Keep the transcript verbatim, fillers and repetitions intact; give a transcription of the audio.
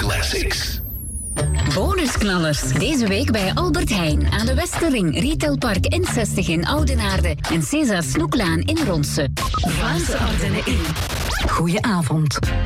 Classics. Bonusknallers. Deze week bij Albert Heijn aan de Westerring, Retailpark N zestig in Oudenaarde en César Snoeklaan in Ronse. Vlaamse Ardennen in. Goedenavond.